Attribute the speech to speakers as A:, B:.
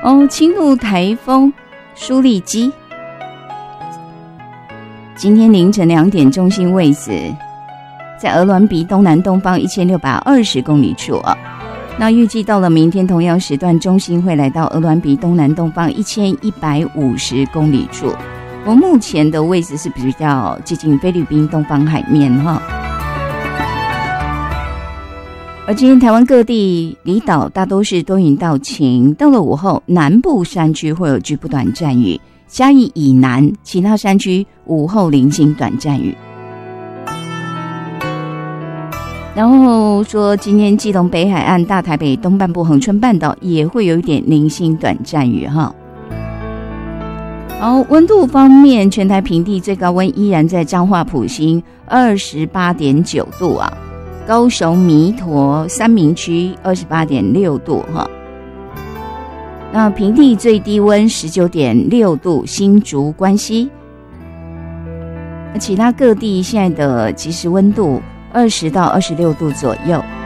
A: 轻度台风舒力基，今天凌晨2点中心位置在鹅銮鼻东南东方1620公里处那预计到了明天同样时段，中心会来到鹅銮鼻东南东方1150公里处。我目前的位置是比较接近菲律宾东方海面而今天台湾各地离岛大都是多云到晴，到了午后南部山区会有局部短暂雨，嘉义以南其他山区午后零星短暂雨。然后说今天基隆北海岸、大台北东半部、恒春半岛也会有一点零星短暂雨好，温度方面，全台平地最高温依然在彰化埔心 28.9 度高雄弥陀三民区 28.6 度那平地最低温 19.6 度，新竹关西。其他各地现在的即时温度20到26度左右。